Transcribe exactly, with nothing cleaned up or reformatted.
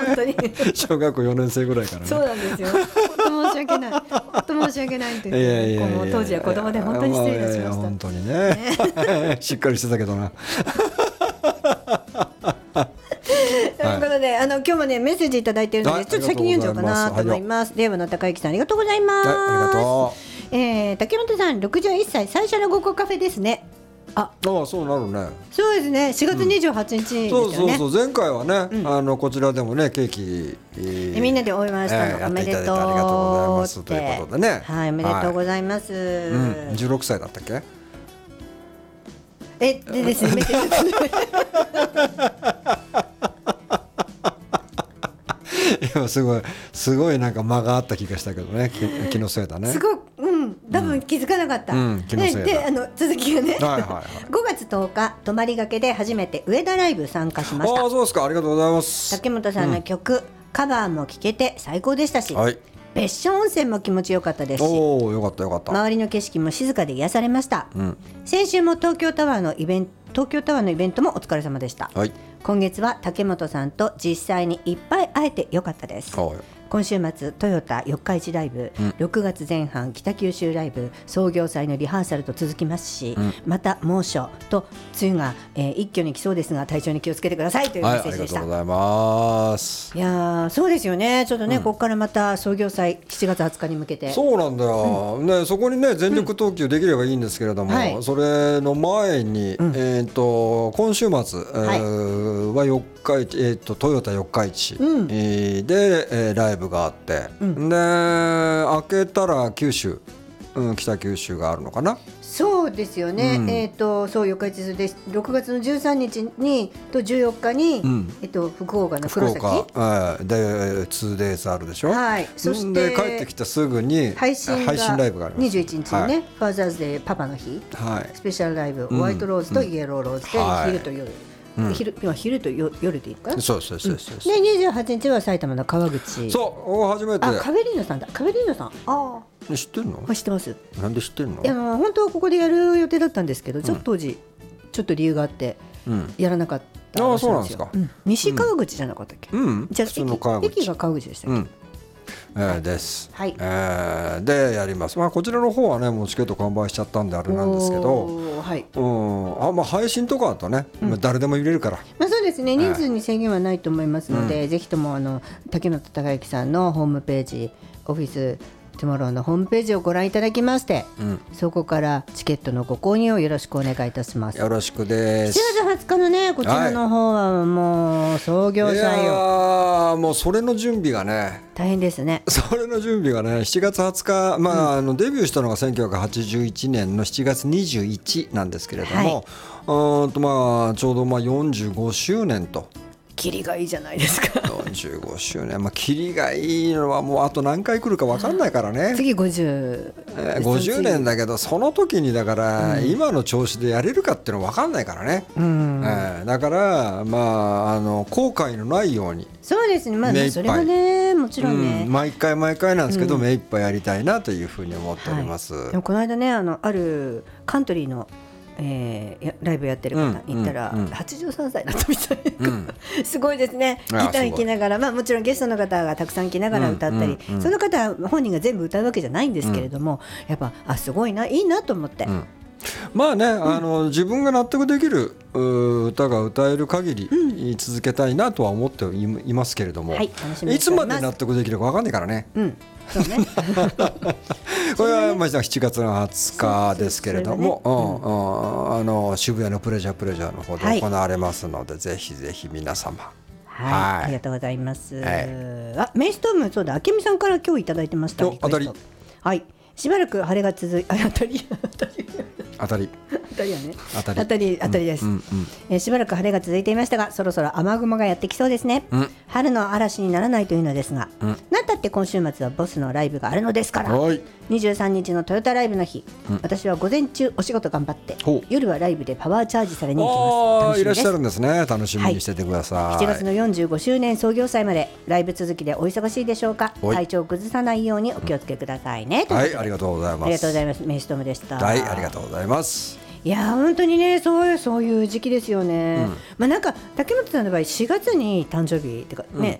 本当に小学校よねん生ぐらいからね。 そうなんですよ。本当申し訳ない。本当申し訳ないと言って、 いやいやいやもう当時は子供で本当に失礼いたしました。 いやいや本当にねしっかりしてたけどなということで、あの今日もねメッセージいただいているので、 はいちょっと先に読んじゃおうかなと思います。令和の高之さん、ありがとうございます。 はい、ありがとえー、竹本さんろくじゅういっさい、最初の午後カフェですね。あ、 う。ああ、そうなるね。 そうですね、しがつにじゅうはちにちですよね。 そうそうそう、前回はね、うん、あのこちらでもねケーキ、えー、 みんなでお祝いしたの、 えー、 おめでとうって、 ありがとうございますということでね。 はい、おめでとうございます。はい、 うん、じゅうろくさいだったっけ？ え、でですね。 いや、すごいすごいなんか間があった気がしたけどね。気のせいだね。 すごい、うん、多分気づかなかった。 うんうん、気のせいだ。 で、あの続きがね、 はいはいはい、 ごがつとおか泊まりがけで初めて上田ライブ参加しました。 ああ、そうですか、ありがとうございます。 竹本さんの曲、うん、カバーも聴けて最高でしたし、 はい、 別所温泉も気持ちよかったですし、 おお、よかったよかった。 周りの景色も静かで癒されました、 うん、 先週も東京タワーのイベント東京タワーのイベントもお疲れ様でした、 はい、 今月は竹本さんと実際にいっぱい会えてよかったです。 はい、 今週末トヨタ四日市ライブ、うん、ろくがつぜん半北九州ライブ、創業祭のリハーサルと続きますし、うん、また猛暑と梅雨が、えー、一挙に来そうですが体調に気をつけてくださいというメッセージでした。 はい、ありがとうございます。 いやそうですよね、ちょっとね、うん、ここからまた創業祭しちがつはつかに向けて。そうなんだよ、 うん、ね、そこにね全力投球できればいいんですけれども、うん、はい、それの前に、うん、えー、と今週末、はい、えー、は四日市、えー、とトヨタ四日市、うん、えー、で、えー、ライブがあって、うん、で明けたら九州、うん、北九州があるのかな。 そうですよね、うん、えー、とそう四日市でろくがつのじゅうさんにちにとじゅうよっかに、うん、えー、と福岡の黒崎、福岡、えー、で ツーデイズ あるでしょ、 はい、そしてで帰ってきたすぐに配信がライブがあります。 にじゅういちにちにね、はい、ファーザーズデーパパの日、はい、スペシャルライブ、ホワイトローズとイエローローズで、うん、昼と夜、うん、昼, 今昼と夜でいいかな。 そうそうそうそう、 うん、でにじゅうはちにちは埼玉の川口。 そう初めて。 あ、カベリーノさんだ。カベリーノさん、ああ知ってるの？ 知ってます。 なんで知ってるの？ いや、本当はここでやる予定だったんですけど、ちょっと当時、うん、ちょっと理由があってやらなかったんですよ。 ああ、そうなんですか、うん、 西川口じゃなかったっけ？うん、じゃあ 駅, 駅が川口でしたっけ？うん、 えー、です、はい、えー、でやります。まあ、こちらの方はねもうチケット完売しちゃったんであれなんですけど、はい、うん、あ、まあ、配信とかだとね、うん、誰でも入れるから、 まあ、そうですね、人数に制限はないと思いますので、えー、ぜひともあの竹本孝之さんのホームページ、オフィストゥモローのホームページをご覧いただきまして、うん、そこからチケットのご購入をよろしくお願いいたします。 よろしくです。 しちがつはつかのね、こちらの方はもう創業祭を、 いやもうそれの準備がね大変ですね。 それの準備がねしちがつはつか、まあ、うん、あのデビューしたのがせんきゅうひゃくはちじゅういちねんのしちがつにじゅういちなんですけれども、はい、うんとまあちょうどまあよんじゅうごしゅうねんと。 キリがいいじゃないですか。 よんじゅうごしゅうねん、まあ、キリがいいのはもうあと何回来るか分かんないからね。 次ごじゅう、 えー、ごじゅうねんだけどその時にだから、うん、今の調子でやれるかっていうのは分かんないからね、うん、えー、だからまああの後悔のないように。 そうですね、まあ、それはねもちろんね、 うん、毎回毎回なんですけど、うん、目いっぱいやりたいなというふうに思っております、はい、 でもこの間ね あのあるカントリーのえー、ライブやってる方行ったら、うんうん、はちじゅうさんさいだったみたいな、うん、すごいですね。ギター弾きながら、まあ、もちろんゲストの方がたくさん来ながら歌ったり、うんうんうん、その方は本人が全部歌うわけじゃないんですけれども、うん、やっぱあすごいないいなと思って、うん、 まあね、あの自分が納得できる歌が歌える限り、うん、続けたいなとは思っていますけれども、はい、いつまで納得できるか分かんないからね、うんそうね、これはまあしちがつのはつかですけれども、ね、うん、あの渋谷のプレジャープレジャーの方で行われますので、はい、ぜひぜひ皆様、 はいはい、ありがとうございます、はい、あメイストーム、そうだ、あけみさんから今日いただいてました。 当たり、 はい、しばらく晴れが続いあ当たり当たり当たり当たりやね当たり当たり当たりです、うんうんうん、えー、しばらく晴れが続いていましたが、そろそろ雨雲がやってきそうですね、うん、春の嵐にならないというのですが、うん、なんたって今週末はボスのライブがあるのですから、にじゅうさんにちのトヨタライブの日、うん、私は午前中お仕事頑張って夜はライブでパワーチャージされに行きます。楽しみです。 いらっしゃるんですね。楽しみにしててください、はい、 しちがつのよんじゅうごしゅうねん創業祭までライブ続きでお忙しいでしょうか。体調を崩さないようにお気をつけくださいね、うん、 はい、ありがとうございます。 ありがとうございます。メイストームでした。 はい、ありがとうございます。 いや本当にね、そういうそういう時期ですよね、うん、まあ、なんか竹本さんの場合しがつに誕生日ってか、ね、